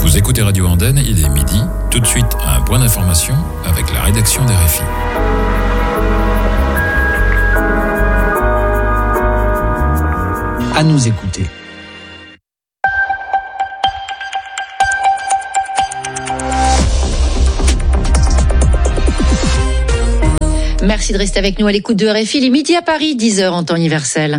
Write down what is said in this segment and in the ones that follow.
Vous écoutez Radio Andenne, il est midi. Tout de suite, un point d'information avec la rédaction d'RFI. À nous écouter. Merci de rester avec nous à l'écoute de RFI. Il est midi à Paris, 10h en temps universel.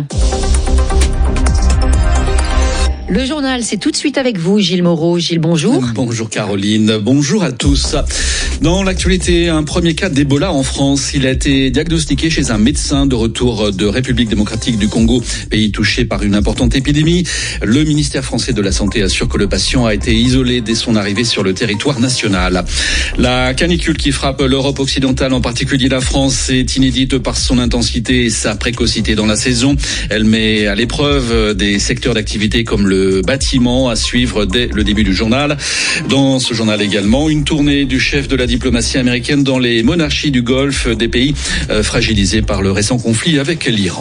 Le journal, c'est tout de suite avec vous, Gilles Moreau. Gilles, bonjour. Bonjour Caroline, bonjour à tous. Dans l'actualité, un premier cas d'Ebola en France. Il a été diagnostiqué chez un médecin de retour de République démocratique du Congo, pays touché par une importante épidémie. Le ministère français de la Santé assure que le patient a été isolé dès son arrivée sur le territoire national. La canicule qui frappe l'Europe occidentale, en particulier la France, est inédite par son intensité et sa précocité dans la saison. Elle met à l'épreuve des secteurs d'activité comme le bâtiment, à suivre dès le début du journal. Dans ce journal également, une tournée du chef de la diplomatie américaine dans les monarchies du Golfe, des pays fragilisés par le récent conflit avec l'Iran.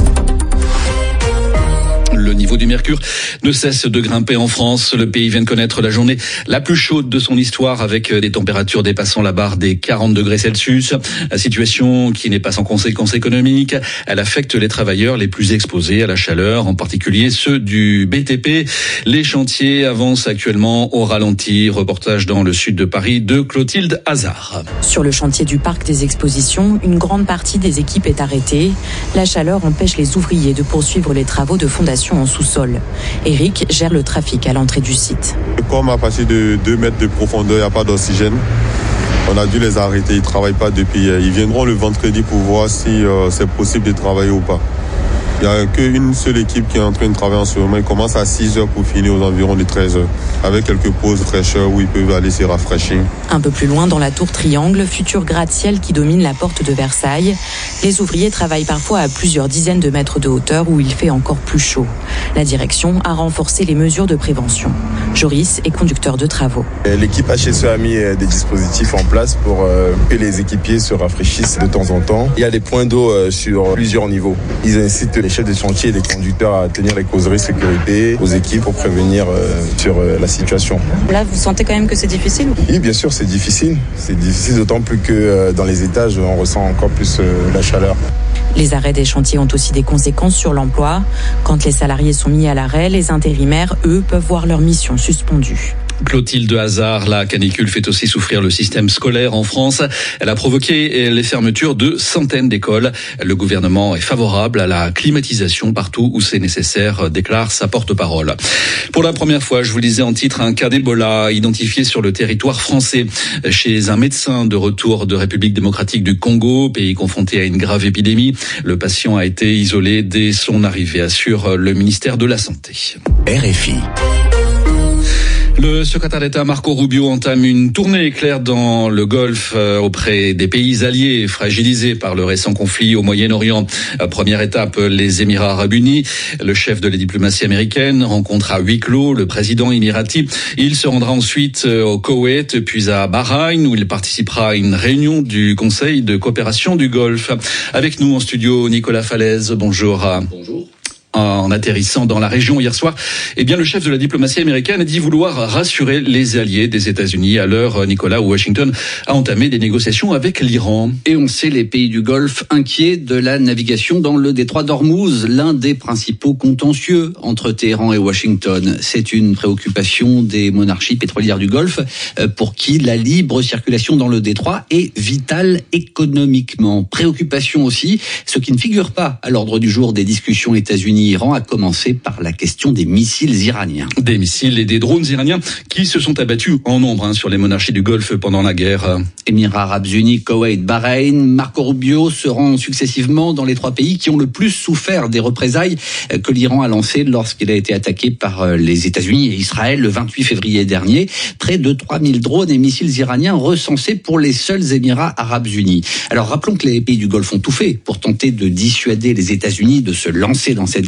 Le niveau du mercure ne cesse de grimper en France. Le pays vient de connaître la journée la plus chaude de son histoire, avec des températures dépassant la barre des 40 degrés Celsius. La situation qui n'est pas sans conséquences économiques. Elle affecte les travailleurs les plus exposés à la chaleur, en particulier ceux du BTP. Les chantiers avancent actuellement au ralenti. Reportage dans le sud de Paris de Clotilde Hazard. Sur le chantier du parc des expositions, une grande partie des équipes est arrêtée. La chaleur empêche les ouvriers de poursuivre les travaux de fondation en sous-sol. Eric gère le trafic à l'entrée du site. Comme à partir de 2 mètres de profondeur, il n'y a pas d'oxygène. On a dû les arrêter, ils ne travaillent pas depuis hier. Ils viendront le vendredi pour voir si c'est possible de travailler ou pas. Il n'y a qu'une seule équipe qui est en train de travailler en ce moment. Ils commencent à 6h pour finir aux environs de 13h, avec quelques pauses fraîcheurs où ils peuvent aller se rafraîchir. Un peu plus loin, dans la tour Triangle, futur gratte-ciel qui domine la porte de Versailles, les ouvriers travaillent parfois à plusieurs dizaines de mètres de hauteur où il fait encore plus chaud. La direction a renforcé les mesures de prévention. Joris est conducteur de travaux. L'équipe HSE a mis des dispositifs en place pour que les équipiers se rafraîchissent de temps en temps. Il y a des points d'eau sur plusieurs niveaux. Ils incitent les chefs de chantier et les conducteurs à tenir les causeries sécurité aux équipes pour prévenir sur la situation. Là, vous sentez quand même que c'est difficile ? Oui, bien sûr, c'est difficile. C'est difficile d'autant plus que dans les étages, on ressent encore plus la chaleur. Les arrêts des chantiers ont aussi des conséquences sur l'emploi. Quand les salariés sont mis à l'arrêt, les intérimaires, eux, peuvent voir leur mission suspendue. Clotilde Hazard, la canicule fait aussi souffrir le système scolaire en France. Elle a provoqué les fermetures de centaines d'écoles. Le gouvernement est favorable à la climatisation partout où c'est nécessaire, déclare sa porte-parole. Pour la première fois, je vous lisais en titre, un cas d'Ebola identifié sur le territoire français chez un médecin de retour de République démocratique du Congo, pays confronté à une grave épidémie. Le patient a été isolé dès son arrivée, assure le ministère de la Santé. RFI. Le secrétaire d'État Marco Rubio entame une tournée éclair dans le Golfe auprès des pays alliés fragilisés par le récent conflit au Moyen-Orient. Première étape, les Émirats arabes unis. Le chef de la diplomatie américaine rencontre à huis clos le président émirati. Il se rendra ensuite au Koweït, puis à Bahreïn, où il participera à une réunion du Conseil de coopération du Golfe. Avec nous en studio, Nicolas Falaise. Bonjour. Bonjour. En atterrissant dans la région hier soir, le chef de la diplomatie américaine a dit vouloir rassurer les alliés des États-Unis à l'heure, Nicolas, où Washington a entamé des négociations avec l'Iran. Et on sait les pays du Golfe inquiets de la navigation dans le détroit d'Ormuz, l'un des principaux contentieux entre Téhéran et Washington. C'est une préoccupation des monarchies pétrolières du Golfe pour qui la libre circulation dans le détroit est vitale économiquement. Préoccupation aussi, ce qui ne figure pas à l'ordre du jour des discussions États-Unis-Iran, à commencer par la question des missiles iraniens. Des missiles et des drones iraniens qui se sont abattus en nombre sur les monarchies du Golfe pendant la guerre. Émirats arabes unis, Koweït, Bahreïn, Marco Rubio se rend successivement dans les 3 pays qui ont le plus souffert des représailles que l'Iran a lancées lorsqu'il a été attaqué par les États-Unis et Israël le 28 février dernier. Près de 3000 drones et missiles iraniens recensés pour les seuls Émirats arabes unis. Alors rappelons que les pays du Golfe ont tout fait pour tenter de dissuader les États-Unis de se lancer dans cette guerre.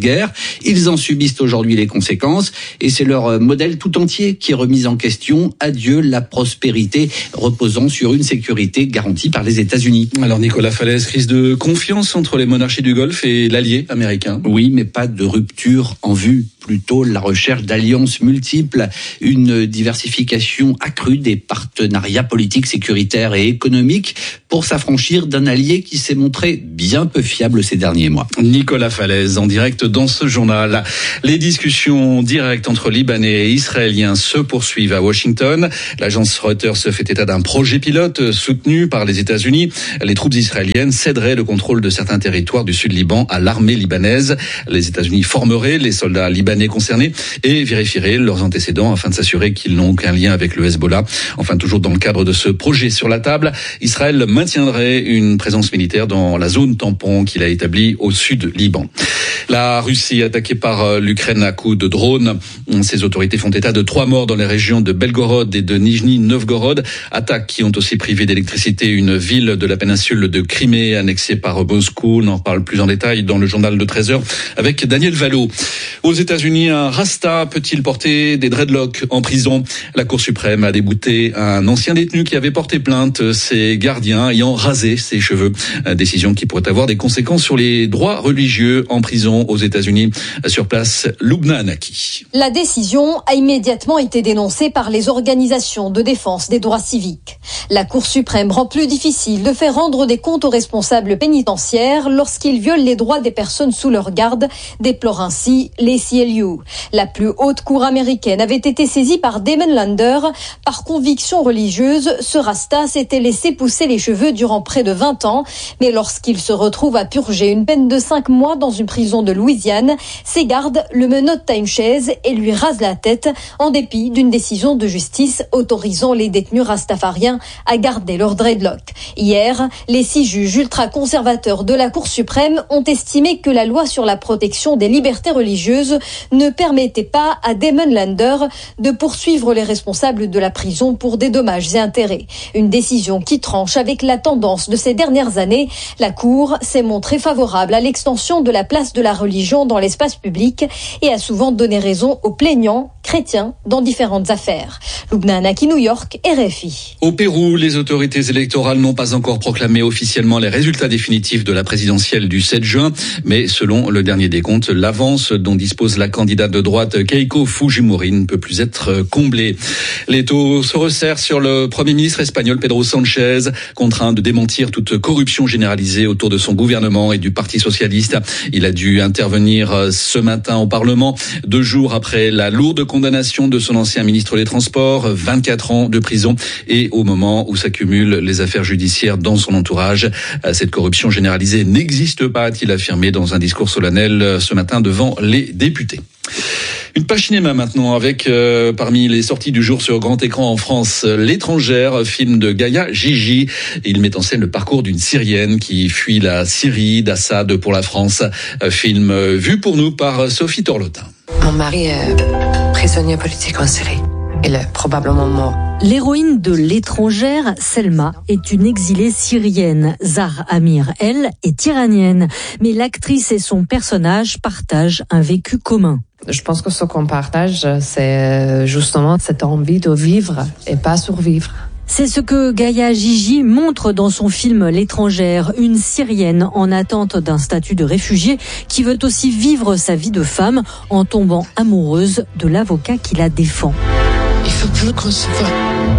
guerre. Ils en subissent aujourd'hui les conséquences et c'est leur modèle tout entier qui est remis en question. Adieu la prospérité reposant sur une sécurité garantie par les États-Unis. Alors Nicolas Falaise, crise de confiance entre les monarchies du Golfe et l'allié américain. Oui, mais pas de rupture en vue. Plutôt la recherche d'alliances multiples, une diversification accrue des partenariats politiques, sécuritaires et économiques pour s'affranchir d'un allié qui s'est montré bien peu fiable ces derniers mois. Nicolas Falaise en direct dans ce journal. Les discussions directes entre Libanais et Israéliens se poursuivent à Washington. L'agence Reuters fait état d'un projet pilote soutenu par les États-Unis. Les troupes israéliennes céderaient le contrôle de certains territoires du Sud-Liban à l'armée libanaise. Les États-Unis formeraient les soldats libanais concernés et vérifieraient leurs antécédents afin de s'assurer qu'ils n'ont aucun lien avec le Hezbollah. Enfin, toujours dans le cadre de ce projet sur la table, Israël maintiendrait une présence militaire dans la zone tampon qu'il a établie au sud Liban. La Russie attaquée par l'Ukraine à coups de drone. Ses autorités font état de 3 morts dans les régions de Belgorod et de Nijni Novgorod. Attaques qui ont aussi privé d'électricité une ville de la péninsule de Crimée annexée par Moscou. On en parle plus en détail dans le journal de 13h avec Daniel Vallot. Aux États-Unis, un Rasta peut-il porter des dreadlocks en prison? La Cour suprême a débouté un ancien détenu qui avait porté plainte, ses gardiens ayant rasé ses cheveux. Décision qui pourrait avoir des conséquences sur les droits religieux en prison aux États-Unis. Sur place, Lubna Anaki. La décision a immédiatement été dénoncée par les organisations de défense des droits civiques. La Cour suprême rend plus difficile de faire rendre des comptes aux responsables pénitentiaires lorsqu'ils violent les droits des personnes sous leur garde, déplore ainsi l'ACLU. La plus haute cour américaine avait été saisie par Damon Lander. Par conviction religieuse, ce Rasta s'était laissé pousser les cheveux durant près de 20 ans. Mais lorsqu'il se retrouve à purger une peine de 5 mois dans une prison de Louisiane, ses gardes le menottent à une chaise et lui rasent la tête en dépit d'une décision de justice autorisant les détenus rastafariens à garder leurs dreadlocks. Hier, les 6 juges ultra-conservateurs de la Cour suprême ont estimé que la loi sur la protection des libertés religieuses ne permettait pas à Damon Lander de poursuivre les responsables de la prison pour des dommages et intérêts. Une décision qui tranche avec la tendance de ces dernières années. La Cour s'est montrée favorable à l'extension de la place de la religion dans l'espace public et a souvent donné raison aux plaignants chrétiens dans différentes affaires. Lubna Anaki, New York, RFI. Au Pérou, les autorités électorales n'ont pas encore proclamé officiellement les résultats définitifs de la présidentielle du 7 juin, mais selon le dernier décompte, l'avance dont dispose la candidate de droite Keiko Fujimori ne peut plus être comblée. Les taux se resserrent sur le Premier ministre espagnol Pedro Sánchez, contraint de démentir toute corruption généralisée autour de son gouvernement et du Parti socialiste. Il a dû intervenir ce matin au Parlement, 2 jours après la lourde condamnation de son ancien ministre des Transports, 24 ans de prison, et au moment où s'accumulent les affaires judiciaires dans son entourage. Cette corruption généralisée n'existe pas, a-t-il affirmé dans un discours solennel ce matin devant les députés. Une page cinéma maintenant avec parmi les sorties du jour sur grand écran en France, L'étrangère, film de Gaïa Gigi. Il met en scène le parcours d'une Syrienne qui fuit la Syrie d'Assad pour la France. Film vu pour nous par Sophie Torlotin. Mon mari est prisonnier politique en Syrie. Il est probablement mort. L'héroïne de L'étrangère, Selma, est une exilée syrienne. Zahra Amir, elle, est iranienne. Mais l'actrice et son personnage partagent un vécu commun. Je pense que ce qu'on partage, c'est justement cette envie de vivre et pas survivre. C'est ce que Gaïa Gigi montre dans son film L'étrangère, une Syrienne en attente d'un statut de réfugiée qui veut aussi vivre sa vie de femme en tombant amoureuse de l'avocat qui la défend. Il faut plus qu'on se voit.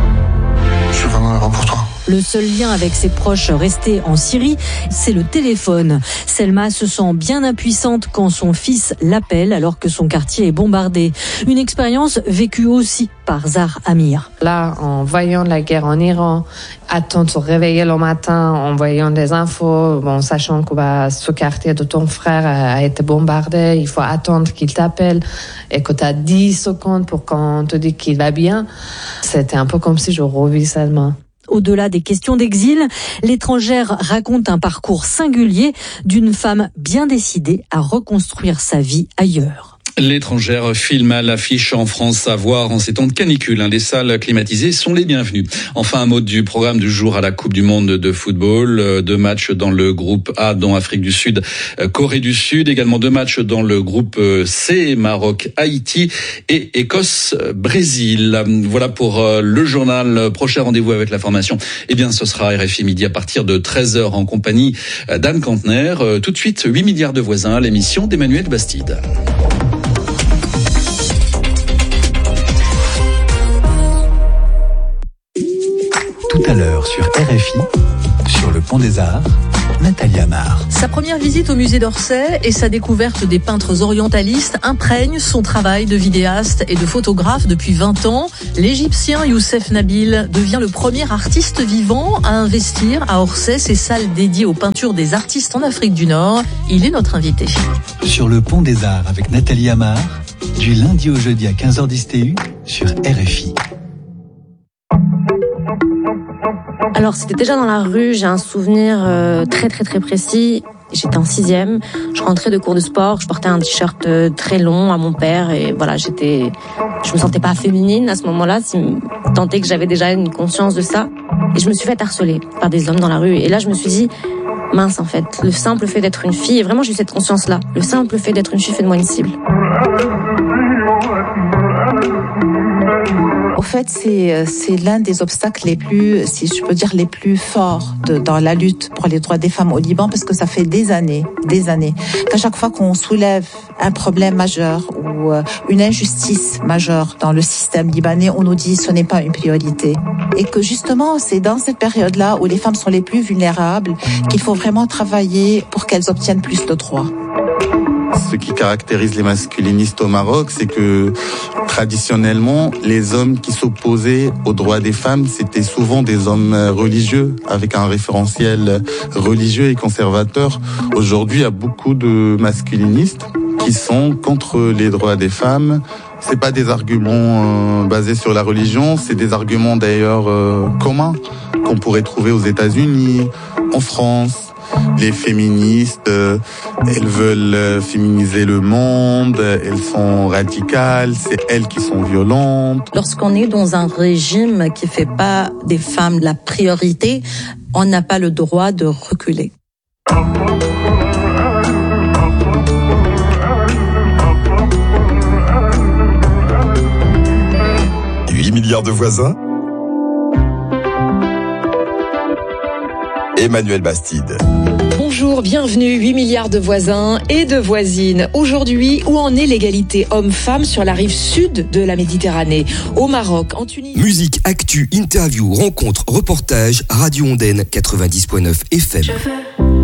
Je suis vraiment heureux pour toi. Le seul lien avec ses proches restés en Syrie, c'est le téléphone. Selma se sent bien impuissante quand son fils l'appelle alors que son quartier est bombardé. Une expérience vécue aussi par Zahra Amir. Là, en voyant la guerre en Iran, attendre de se réveiller le matin, en voyant des infos, sachant que ce quartier de ton frère a été bombardé, il faut attendre qu'il t'appelle et que tu as 10 secondes pour qu'on te dise qu'il va bien. C'était un peu comme si je revis Selma. Au-delà des questions d'exil, L'étrangère raconte un parcours singulier d'une femme bien décidée à reconstruire sa vie ailleurs. L'étrangère filme à l'affiche en France à voir en ces temps de canicule. Les salles climatisées sont les bienvenues. Enfin, un mot du programme du jour à la Coupe du Monde de football. 2 matchs dans le groupe A, dont Afrique du Sud, Corée du Sud. Également 2 matchs dans le groupe C, Maroc, Haïti et Écosse, Brésil. Voilà pour le journal. Prochain rendez-vous avec l'information. Eh bien, ce sera RFI Midi à partir de 13h en compagnie d'Anne Kantner. Tout de suite, 8 milliards de voisins, l'émission d'Emmanuel Bastide. Tout à l'heure sur RFI, sur le Pont des Arts, Nathalie Amar. Sa première visite au musée d'Orsay et sa découverte des peintres orientalistes imprègnent son travail de vidéaste et de photographe depuis 20 ans. L'Égyptien Youssef Nabil devient le premier artiste vivant à investir à Orsay ses salles dédiées aux peintures des artistes en Afrique du Nord. Il est notre invité. Sur le Pont des Arts avec Nathalie Amar, du lundi au jeudi à 15h10 TU sur RFI. Alors c'était déjà dans la rue, j'ai un souvenir très précis. J'étais en 6e, je rentrais de cours de sport, je portais un t-shirt très long à mon père et voilà, je me sentais pas féminine à ce moment-là, tant est que j'avais déjà une conscience de ça. Et je me suis fait harceler par des hommes dans la rue. Et là je me suis dit, mince en fait, le simple fait d'être une fille, et vraiment j'ai eu cette conscience-là, le simple fait d'être une fille fait de moi une cible. Au fait, c'est l'un des obstacles les plus, si je peux dire, les plus forts dans la lutte pour les droits des femmes au Liban, parce que ça fait des années, qu'à chaque fois qu'on soulève un problème majeur ou une injustice majeure dans le système libanais, on nous dit ce n'est pas une priorité. Et que justement, c'est dans cette période-là où les femmes sont les plus vulnérables qu'il faut vraiment travailler pour qu'elles obtiennent plus de droits. Ce qui caractérise les masculinistes au Maroc, c'est que traditionnellement, les hommes qui s'opposaient aux droits des femmes, c'était souvent des hommes religieux, avec un référentiel religieux et conservateur. Aujourd'hui, il y a beaucoup de masculinistes qui sont contre les droits des femmes. C'est pas des arguments basés sur la religion, c'est des arguments d'ailleurs communs qu'on pourrait trouver aux États-Unis, en France. Les féministes, elles veulent féminiser le monde, elles sont radicales, c'est elles qui sont violentes. Lorsqu'on est dans un régime qui fait pas des femmes la priorité, on n'a pas le droit de reculer. 8 milliards de voisins. Emmanuel Bastide. Bonjour, bienvenue, 8 milliards de voisins et de voisines. Aujourd'hui, où en est l'égalité homme-femme sur la rive sud de la Méditerranée, au Maroc, en Tunisie. Musique, actu, interview, rencontres, reportages, Radio Ondaine 90.9 FM.